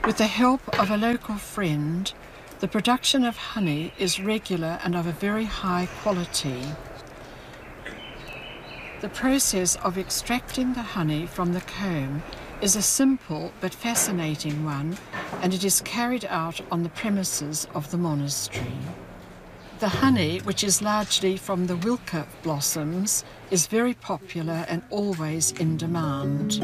With the help of a local friend, the production of honey is regular and of a very high quality. The process of extracting the honey from the comb is a simple but fascinating one, and it is carried out on the premises of the monastery. The honey, which is largely from the wilka blossoms, is very popular and always in demand.